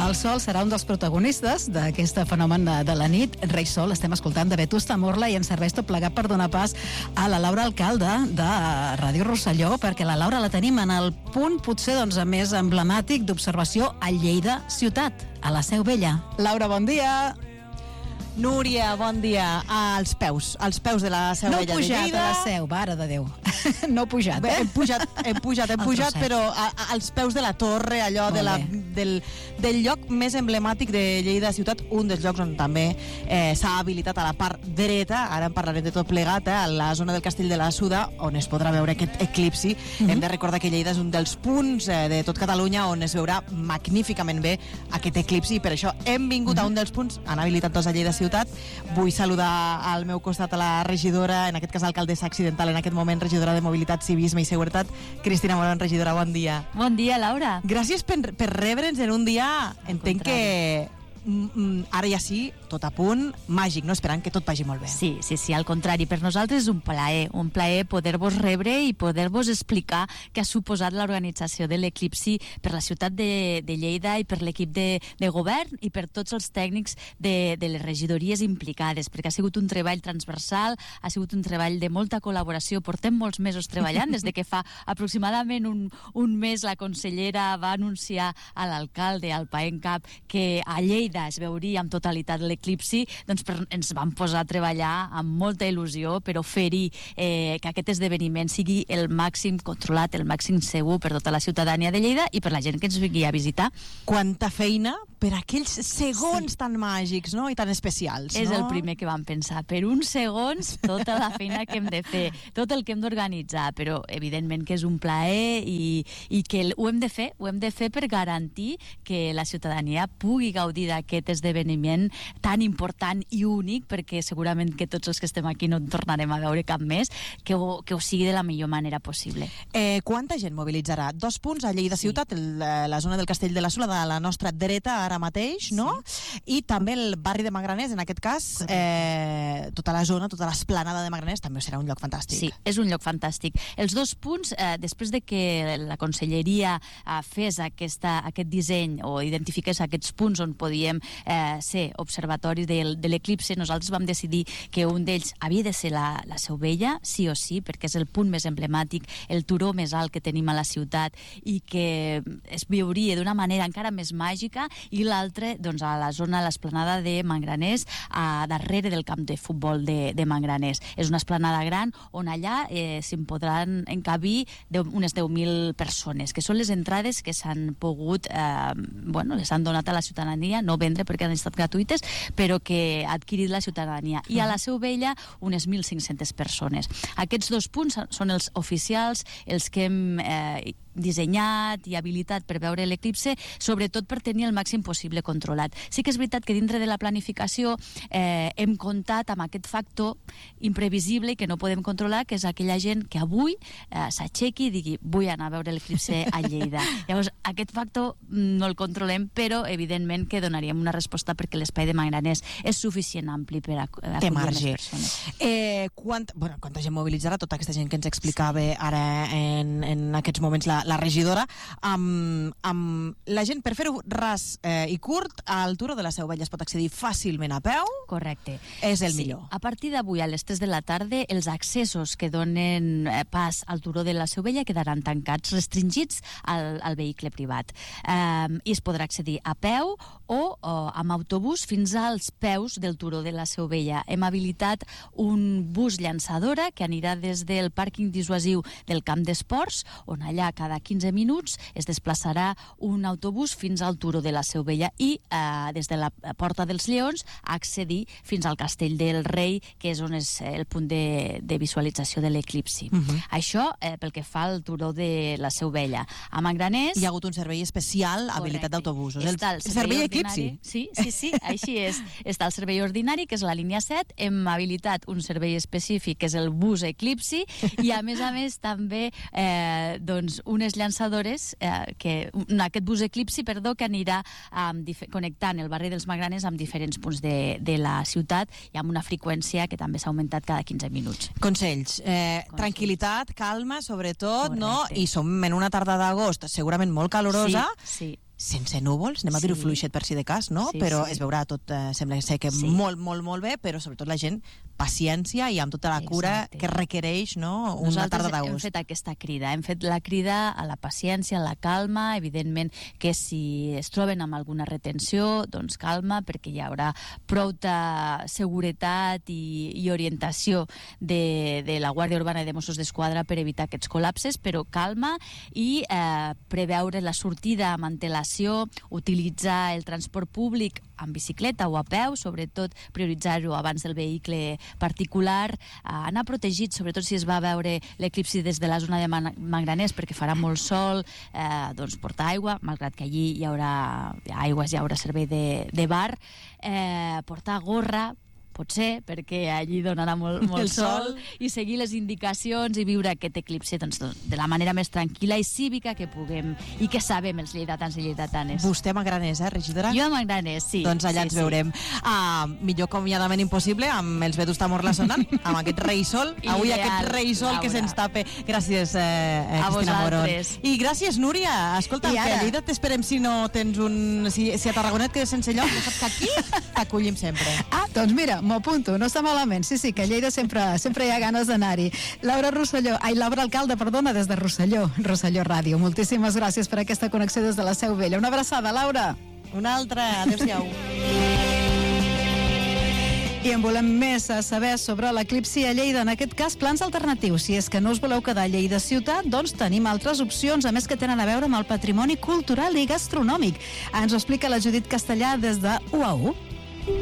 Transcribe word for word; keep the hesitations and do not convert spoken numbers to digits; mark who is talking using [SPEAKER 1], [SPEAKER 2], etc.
[SPEAKER 1] El sol serà un dels protagonistes d'aquest fenomen de, de la nit. Rei Sol, estem escoltant de Vetusta Morla i ens serveix tot plegat per donar pas a la Laura Alcalde de Ràdio Rosselló, perquè la Laura la tenim en el punt potser doncs, més emblemàtic d'observació a Lleida ciutat, a la Seu Vella. Laura, bon dia.
[SPEAKER 2] Núria, bon dia. Als peus, als peus de la Seu
[SPEAKER 1] no
[SPEAKER 2] Vella de Lleida.
[SPEAKER 1] No he pujat a la Seu, mare de Déu. No he pujat,
[SPEAKER 2] Bé,
[SPEAKER 1] eh?
[SPEAKER 2] hem pujat, hem pujat, hem pujat però a, a, als peus de la torre, allò de la, del, del lloc més emblemàtic de Lleida ciutat, un dels llocs on també eh, s'ha habilitat a la part dreta, ara en parlarem de tot plegat, eh, a la zona del Castell de la Suda, on es podrà veure aquest eclipsi. Mm-hmm. Hem de recordar que Lleida és un dels punts eh, de tot Catalunya on es veurà magníficament bé aquest eclipsi, i per això hem vingut mm-hmm. a un dels punts, han habilitat tots a Lleida ciutat. Vull saludar al meu costat a la regidora, en aquest cas alcaldessa accidental, en aquest moment regidora de Mobilitat, Civisme i Seguretat, Cristina Morón. Regidora, bon dia.
[SPEAKER 3] Bon dia, Laura.
[SPEAKER 2] Gràcies per, per rebre'ns en un dia, entenc que mm, ara ja sí, tot a punt, màgic, no? Esperant que tot vagi molt bé.
[SPEAKER 3] Sí, sí, sí, al contrari, per nosaltres és un plaer, un plaer poder-vos rebre i poder-vos explicar què ha suposat l'organització de l'eclipsi per la ciutat de, de Lleida i per l'equip de, de govern i per tots els tècnics de, de les regidories implicades, perquè ha sigut un treball transversal, ha sigut un treball de molta col·laboració, portem molts mesos treballant, des de que fa aproximadament un, un mes la consellera va anunciar a l'alcalde, al PAENCAP, que a Lleida es veuria amb totalitat l'eclipsi, doncs per, ens vam posar a treballar amb molta il·lusió per oferir eh, que aquest esdeveniment sigui el màxim controlat, el màxim segur per tota la ciutadania de Lleida i per la gent que ens vingui a visitar.
[SPEAKER 2] Quanta feina per aquells segons sí. tan màgics, no? I tan especials,
[SPEAKER 3] és
[SPEAKER 2] no?
[SPEAKER 3] el primer que vam pensar. Per uns segons, tota la feina que hem de fer, tot el que hem d'organitzar, però evidentment que és un plaer i, i que ho hem de fer, ho hem de fer per garantir que la ciutadania pugui gaudir d'aquest esdeveniment tan important i únic, perquè segurament que tots els que estem aquí no en tornarem a veure cap més, que ho, que ho sigui de la millor manera possible.
[SPEAKER 2] Eh, quanta gent mobilitzarà? Dos punts a Lleida sí. ciutat, el, la zona del Castell de la Sula, de la nostra dreta ara mateix, no? Sí. I també el barri de Magraners, en aquest cas, eh, tota la zona, tota l'esplanada de Magraners també serà un lloc fantàstic.
[SPEAKER 3] Sí, és un lloc fantàstic. Els dos punts, eh, després de que la conselleria eh, fes aquesta, aquest disseny o identifiqués aquests punts on podíem eh, ser observatoris de, de l'eclipsi, nosaltres vam decidir que un d'ells havia de ser la, la Seu Vella, sí o sí, perquè és el punt més emblemàtic, el turó més alt que tenim a la ciutat i que es veuria d'una manera encara més màgica, i l'altre doncs, a la zona, a l'esplanada de Magraners, a darrere del camp de futbol de, de Magraners. És una esplanada gran on allà eh, s'hi podran encabir unes deu mil persones, que són les entrades que s'han pogut, eh, bueno, les han donat a la ciutadania, no vendre perquè han estat gratuïtes, però que ha adquirit la ciutadania. I a la Seu Vella unes mil cinc-centes persones. Aquests dos punts són els oficials, els que hem eh, dissenyat i habilitat per veure l'eclipse, sobretot per tenir el màxim possible controlat. Sí que és veritat que dintre de la planificació eh, hem comptat amb aquest factor imprevisible i que no podem controlar, que és aquella gent que avui eh, s'aixequi i digui vull anar a veure l'eclipse a Lleida. Llavors, aquest factor no el controlem, però evidentment que donaríem una resposta perquè l'espai de Magraners és suficient ampli per a, a acollir les persones.
[SPEAKER 2] Eh, quant, bueno, quanta gent mobilitzarà tota aquesta gent que ens explicava sí. ara en, en aquests moments la la regidora, amb, amb la gent, per fer-ho ras eh, i curt, al turó de la Seu Vella es pot accedir fàcilment a peu.
[SPEAKER 3] Correcte.
[SPEAKER 2] És el
[SPEAKER 3] sí.
[SPEAKER 2] millor.
[SPEAKER 3] A partir d'avui, a les tres de la tarda, els accessos que donen eh, pas al turó de la Seu Vella quedaran tancats, restringits al, al vehicle privat. Eh, I es podrà accedir a peu o, o amb autobús fins als peus del turó de la Seu Vella. Hem habilitat un bus llançadora que anirà des del pàrquing dissuasiu del camp d'esports, on allà cada quinze minuts es desplaçarà un autobús fins al turó de la Seu Vella i eh, des de la Porta dels Lleons accedir fins al Castell del Rei, que és on és el punt de, de visualització de l'eclipsi. Uh-huh. Això eh, pel que fa al turó de la Seu Vella. A Magraners
[SPEAKER 2] hi ha hagut un servei especial habilitat d'autobusos. El,
[SPEAKER 3] el servei, servei eclipsi. Sí, sí, sí, així és. Està el servei ordinari, que és la línia set, hem habilitat un servei específic, que és el bus eclipsi, i a més a més també eh, doncs unes llançadores, eh, que, aquest bus eclipsi, perdó, que anirà um, connectant el barri dels Magraners amb diferents punts de, de la ciutat i amb una freqüència que també s'ha augmentat cada quinze minuts.
[SPEAKER 2] Consells, eh, Consells. Tranquil·litat, calma, sobretot, correcte. No? I som en una tarda d'agost segurament molt calorosa.
[SPEAKER 3] Sí, sí.
[SPEAKER 2] sense núvols, anem a dir-ho
[SPEAKER 3] Sí.
[SPEAKER 2] fluixet per si de cas, no?
[SPEAKER 3] Sí,
[SPEAKER 2] Però
[SPEAKER 3] sí.
[SPEAKER 2] es veurà tot, eh, sembla ser que
[SPEAKER 3] Sí.
[SPEAKER 2] molt, molt, molt bé, però sobretot la gent paciència i amb tota la cura
[SPEAKER 3] Exacte.
[SPEAKER 2] que requereix, no? Una
[SPEAKER 3] Nosaltres
[SPEAKER 2] tarda
[SPEAKER 3] hem
[SPEAKER 2] d'agost.
[SPEAKER 3] fet aquesta crida, hem fet la crida a la paciència, a la calma, evidentment que si es troben amb alguna retenció, doncs calma, perquè hi haurà prou de seguretat i, i orientació de, de la Guàrdia Urbana i de Mossos d'Esquadra per evitar aquests col·lapses, però calma i eh, preveure la sortida amb antelació, utilitzar el transport públic en bicicleta o a peu, sobretot prioritzar-ho abans del vehicle particular, eh, anar protegit, sobretot si es va veure l'eclipsi des de la zona de Man- Mangraners, perquè farà molt sol, eh, doncs portar aigua, malgrat que allí hi haurà aigües, hi haurà servei de, de bar, eh, portar gorra, potser, perquè allí donarà molt, molt
[SPEAKER 2] El
[SPEAKER 3] sol,
[SPEAKER 2] sol.
[SPEAKER 3] i seguir les indicacions i viure aquest eclipsi doncs, de la manera més tranquil·la i cívica que puguem i que sabem els lleidatans i lleidatanes.
[SPEAKER 2] Vostè m'agranés, eh, regidora?
[SPEAKER 3] Jo m'agranés, sí.
[SPEAKER 2] Doncs allà
[SPEAKER 3] sí,
[SPEAKER 2] ens veurem. Ah, millor acomiadament impossible amb els Vetusta Morla sonant, amb aquest rei sol. Avui
[SPEAKER 3] Ideal,
[SPEAKER 2] aquest rei sol que
[SPEAKER 3] Laura.
[SPEAKER 2] se'ns tape. Gràcies, eh,
[SPEAKER 3] A
[SPEAKER 2] Cristina Moron.
[SPEAKER 3] vosaltres.
[SPEAKER 2] I gràcies, Núria. Escolta,
[SPEAKER 1] I
[SPEAKER 2] que
[SPEAKER 1] ara?
[SPEAKER 2] a Lleida t'esperem si no tens un... Si, si a Tarragona et quedes sense lloc, ja saps que aquí t'acollim sempre.
[SPEAKER 1] Ah, doncs mira, m'ho apunto, no està malament. Sí, sí, que a Lleida sempre, sempre hi ha ganes d'anar-hi. Laura Rosselló, ai, Laura Alcalde, perdona, des de Rosselló, Rosselló Ràdio. Moltíssimes gràcies per aquesta connexió des de la Seu Vella. Una abraçada, Laura.
[SPEAKER 2] Una altra. Adéu-siau.
[SPEAKER 1] I en volem més a saber sobre l'eclipsi a Lleida. En aquest cas, plans alternatius. Si és que no us voleu quedar a Lleida ciutat, doncs tenim altres opcions, a més que tenen a veure amb el patrimoni cultural i gastronòmic. Ens ho explica la Judit Castellà des de U A U.